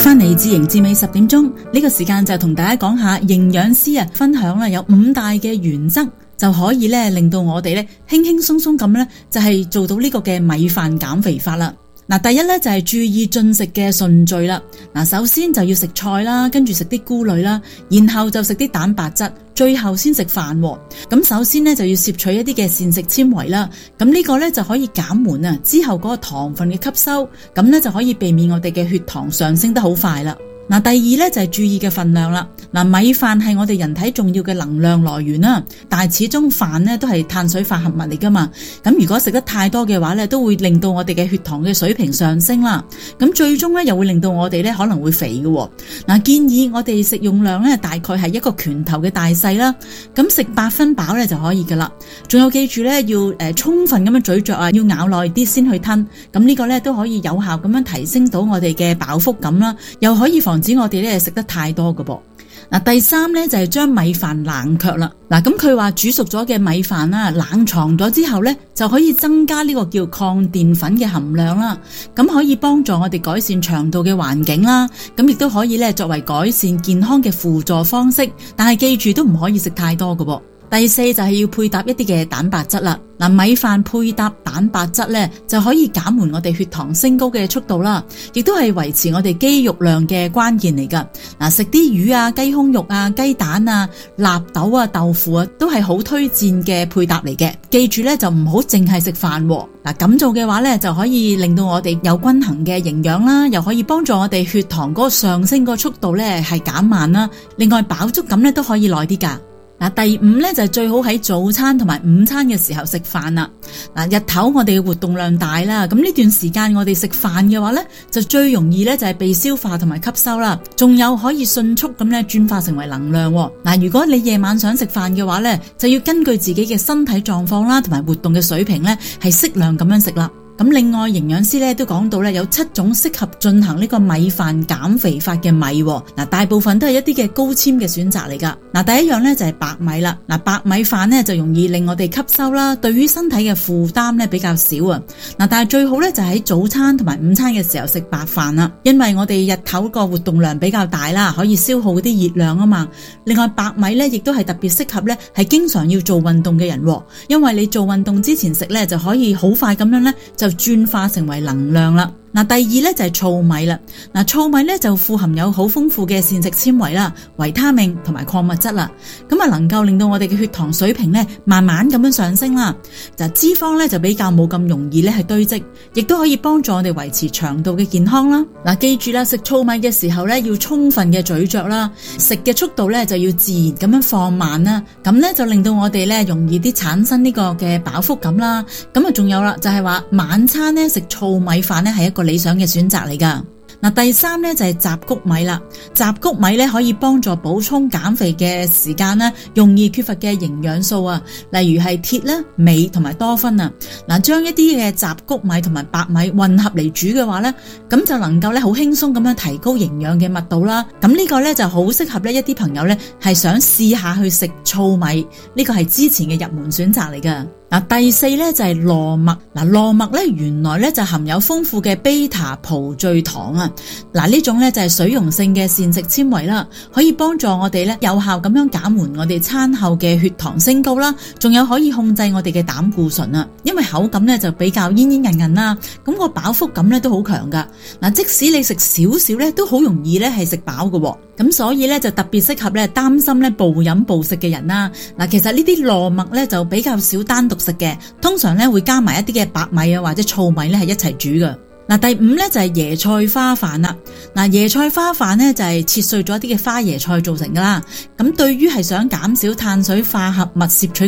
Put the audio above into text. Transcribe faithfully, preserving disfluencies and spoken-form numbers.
翻嚟自營至美十點鐘呢個時間就同大家講下營養師啊分享啦，有五大嘅原則就可以咧令到我哋咧輕輕鬆鬆咁咧就係做到呢個嘅米飯減肥法啦。嗱，第一咧就係注意進食嘅順序啦。嗱，首先就要食菜啦，跟住食啲菇類啦，然後就食啲蛋白質，最後先食飯。咁首先咧就要攝取一啲嘅膳食纖維啦。咁呢個咧就可以減緩啊之後嗰個糖分嘅吸收，咁咧就可以避免我哋嘅血糖上升得好快啦。嗱，第二咧就係注意嘅分量啦。嗱，米飯係我哋人體重要嘅能量來源啦，但係始終飯咧都係碳水化合物嚟噶嘛。咁如果食得太多嘅話咧，都會令到我哋嘅血糖嘅水平上升啦。咁最終咧又會令到我哋咧可能會肥嘅。嗱，建議我哋食用量咧大概係一個拳頭嘅大細啦。咁食八分飽咧就可以噶啦。仲有記住咧要誒、呃、充分咁樣咀嚼啊，要咬耐啲先去吞。咁呢個咧都可以有效咁樣提升到我哋嘅飽腹感啦，又可以防止我哋咧食得太多嘅噃。嗱，第三咧就係將米飯冷卻啦。嗱，咁佢話煮熟咗嘅米飯啦，冷藏咗之後咧就可以增加呢個叫抗澱粉嘅含量啦。咁可以幫助我哋改善腸道嘅環境啦。咁亦都可以咧作為改善健康嘅輔助方式。但係記住都唔可以食太多嘅噃。第四就係要配搭一啲嘅蛋白質啦。嗱，米飯配搭蛋白質咧，就可以減緩我哋血糖升高嘅速度啦，亦都係維持我哋肌肉量嘅關鍵嚟噶。嗱，食啲魚啊、雞胸肉啊、雞蛋啊、納豆啊、豆腐啊，都係好推薦嘅配搭嚟嘅。記住咧，就唔好淨係食飯。嗱，咁做嘅話咧，就可以令到我哋有均衡嘅營養啦，又可以幫助我哋血糖嗰個上升個速度咧係減慢啦。另外飽足感咧都可以耐啲噶。嗱，第五咧就係最好喺早餐同埋午餐嘅時候食飯啦。嗱，日頭我哋嘅活動量大啦，咁呢段時間我哋食飯嘅話咧，就最容易咧就係被消化同埋吸收啦，仲有可以迅速咁咧轉化成為能量。嗱，如果你夜晚想食飯嘅話咧，就要根據自己嘅身體狀況啦，同埋活動嘅水平咧，係適量咁樣食啦。咁另外營養師咧都講到咧有七種適合進行呢個米飯減肥法嘅米，嗱，大部分都係一啲嘅高纖嘅選擇嚟噶。嗱，第一樣咧就係白米啦。嗱，白米飯咧就容易令我哋吸收啦，對於身體嘅負擔咧比較少啊。嗱，但係最好咧就喺早餐同埋午餐嘅時候食白飯啦，因為我哋日頭個活動量比較大啦，可以消耗啲熱量啊嘛。另外白米咧亦都係特別適合咧係經常要做運動嘅人，因為你做運動之前食咧就可以好快咁樣咧就轉化成為能量啦。嗱，第二咧就係糙米啦。嗱，糙米咧就富含有好豐富嘅膳食纖維啦、維他命同埋礦物質啦，咁啊能夠令到我哋嘅血糖水平咧慢慢咁樣上升啦。就脂肪咧就比較冇咁容易咧係堆積，亦都可以幫助我哋維持腸道嘅健康啦。嗱，記住啦，食糙米嘅時候咧要充分嘅咀嚼啦，食嘅速度咧就要自然咁樣放慢啦，咁咧就令到我哋咧容易啲產生呢個嘅飽腹感啦。咁啊仲有啦，就係話晚餐咧食糙米飯咧係一個理想嘅選擇嚟噶。嗱，第三咧就係雜穀米啦。雜穀米咧可以幫助補充減肥嘅時間咧容易缺乏嘅營養素啊，例如係鐵啦、鎂同埋多酚啊。嗱，將一啲嘅雜穀米同埋白米混合嚟煮嘅話咧，咁就能夠咧好輕鬆咁樣提高營養嘅密度啦。咁呢個咧就好適合咧一啲朋友咧係想試下去食糙米，呢個係之前嘅入門選擇嚟噶。嗱，第四咧就係糯麥。嗱，糯麥咧原來咧就含有豐富嘅 β 葡聚糖啊。嗱，呢種咧就係水溶性嘅膳食纖維啦，可以幫助我哋咧有效咁樣減緩我哋餐後嘅血糖升高啦，仲有可以控制我哋嘅膽固醇啊。因為口感咧就比較煙煙韌韌啦，咁個飽腹感咧都好強噶。嗱，即使你食少少咧，都好容易咧係食飽嘅。咁所以咧就特別適合咧擔心咧暴飲暴食嘅人啦。嗱，其實呢啲糯麥咧就比較少單獨食嘅，通常咧會加埋一啲嘅白米啊或者糙米咧係一齊煮嘅。嗱，第五咧就係椰菜花飯啦。嗱，椰菜花飯咧就係切碎咗一啲嘅花椰菜做成噶啦。咁對於係想減少碳水化合物攝取